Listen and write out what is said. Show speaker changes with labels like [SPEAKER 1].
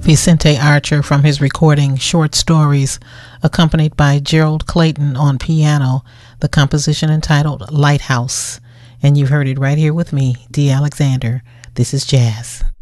[SPEAKER 1] Vicente Archer from his recording Short Stories, accompanied by Gerald Clayton on piano, the composition entitled Lighthouse. And you've heard it right here with me, Dee Alexander. This is jazz.